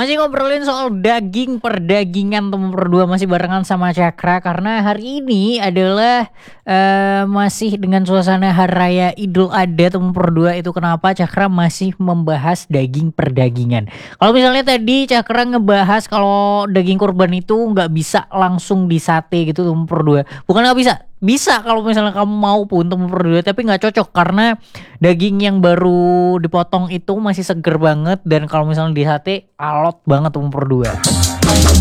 Masih ngobrolin soal daging perdagingan teman berdua masih barengan sama Cakra karena hari ini adalah masih dengan suasana Hari Raya Idul Adha teman berdua itu kenapa Cakra masih membahas daging perdagingan. Kalau misalnya tadi Cakra ngebahas kalau daging kurban itu nggak bisa langsung disate gitu teman berdua. Bukan nggak bisa, bisa kalau misalnya kamu mau pun teman berdua tapi nggak cocok karena daging yang baru dipotong itu masih seger banget dan kalau misalnya di sate alot banget umur 2.